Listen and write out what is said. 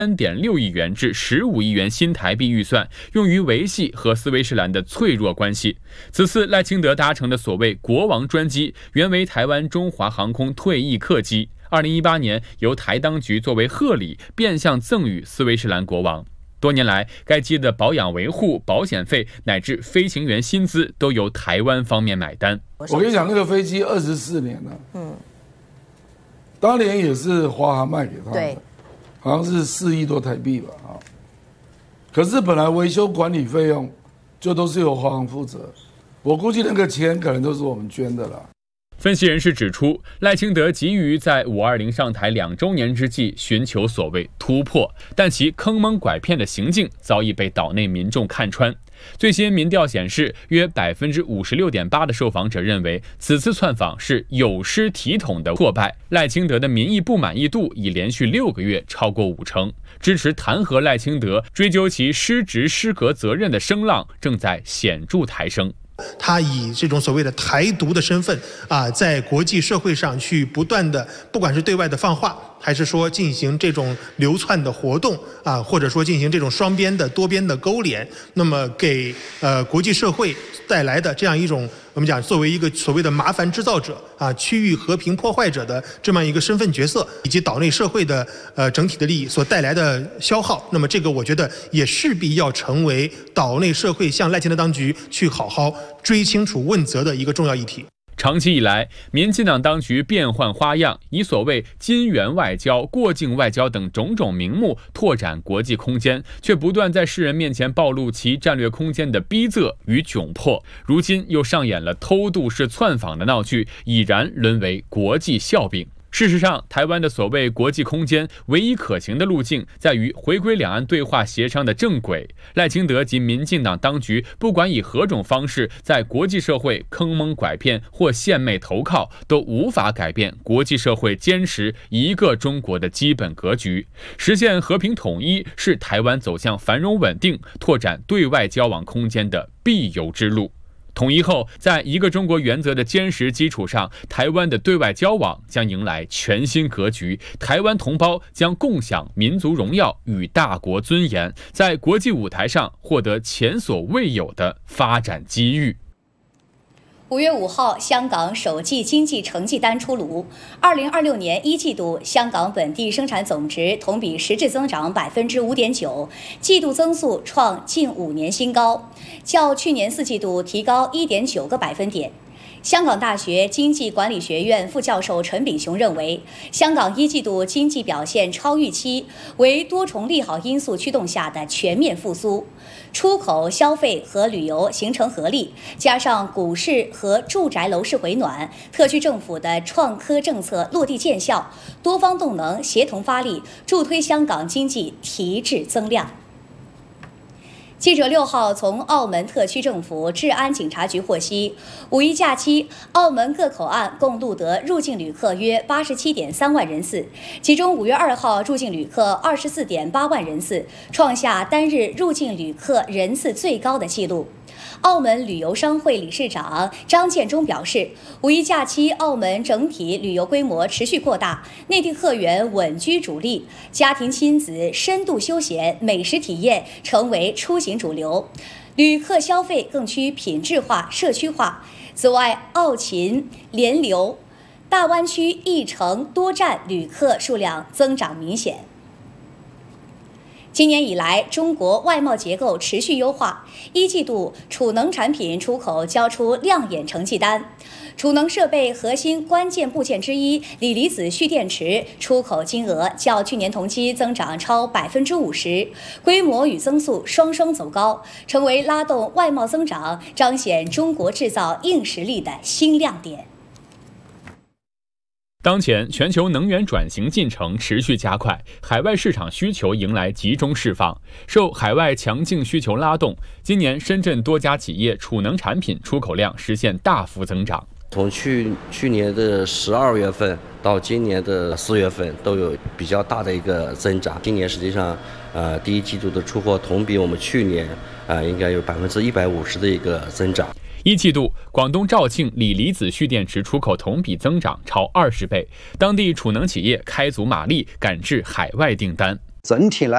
3.6亿元至15亿元新台币预算，用于维系和斯威士兰的脆弱关系。此次赖清德搭乘的所谓国王专机，原为台湾中华航空退役客机，2018年由台当局作为贺礼变相赠予斯威士兰国王。多年来，该机的保养维护、保险费乃至飞行员薪资都由台湾方面买单。 我跟你讲，那个飞机24年了，当年也是华航卖给他的，好像是4亿多台币吧，可是本来维修管理费用就都是由华航负责，我估计那个钱可能都是我们捐的了。 分析人士指出，赖清德急于在520上台2周年之际寻求所谓突破，但其坑蒙拐骗的行径早已被岛内民众看穿。最新民调显示，约56.8%的受访者认为此次窜访是有失体统的挫败。赖清德的民意不满意度已连续6个月超过50%，支持弹劾赖清德、追究其失职失格责任的声浪正在显著抬升。 他以这种所谓的台独的身份在国际社会上去不断的，不管是对外的放话，还是说进行这种流窜的活动或者说进行这种双边的多边的勾连，那么给国际社会带来的这样一种我们讲作为一个所谓的麻烦制造者区域和平破坏者的这么一个身份角色，以及岛内社会的整体的利益所带来的消耗，那么这个我觉得也势必要成为岛内社会向赖清德当局去好好追清楚问责的一个重要议题。 长期以来，民进党当局变换花样，以所谓金援外交、过境外交等种种名目拓展国际空间，却不断在世人面前暴露其战略空间的逼仄与窘迫。如今又上演了偷渡式窜访的闹剧，已然沦为国际笑柄。事实上，台湾的所谓国际空间唯一可行的路径在于回归两岸对话协商的正轨。赖清德及民进党当局不管以何种方式在国际社会坑蒙拐骗或献媚投靠，都无法改变国际社会坚持一个中国的基本格局。实现和平统一是台湾走向繁荣稳定、拓展对外交往空间的必由之路。统一后，在一个中国原则的坚实基础上，台湾的对外交往将迎来全新格局，台湾同胞将共享民族荣耀与大国尊严，在国际舞台上获得前所未有的发展机遇。 5月5号，香港首季经济成绩单出炉。2026年1季度，香港本地生产总值同比实质增长5.9%，季度增速创近5年新高，较去年4季度提高1.9个百分点。香港大学经济管理学院副教授陈炳雄认为，香港1季度经济表现超预期，为多重利好因素驱动下的全面复苏，出口、消费和旅游形成合力，加上股市和住宅楼市回暖，特区政府的创科政策落地见效，多方动能协同发力，助推香港经济提质增量。记者6号从澳门特区政府治安警察局获悉，5一假期，澳门各口岸共录得入境旅客约87.3万人次，其中5月2号入境旅客24.8万人次，创下单日入境旅客人次最高的纪录。澳门旅游商会理事长张建中表示，5一假期澳门整体旅游规模持续扩大，内地客源稳居主力，家庭亲子、深度休闲、美食体验成为出行主流，旅客消费更趋品质化、社区化。此外，澳秦联流、大湾区一城多站旅客数量增长明显。今年以来，中国外贸结构持续优化，1季度储能产品出口交出亮眼成绩单。储能设备核心关键部件之一锂离子蓄电池出口金额较去年同期增长超50%，规模与增速双双走高，成为拉动外贸增长、彰显中国制造硬实力的新亮点。 当前全球能源转型进程持续加快，海外市场需求迎来集中释放。受海外强劲需求拉动，今年深圳多家企业储能产品出口量实现大幅增长。 从去年的12月份到今年的4月份都有比较大的一个增长。今年实际上第1季度的出货同比我们去年应该有150%的一个增长。 1季度，广东肇庆锂离子蓄电池出口同比增长超20倍，当地储能企业开足马力赶制海外订单。 整体来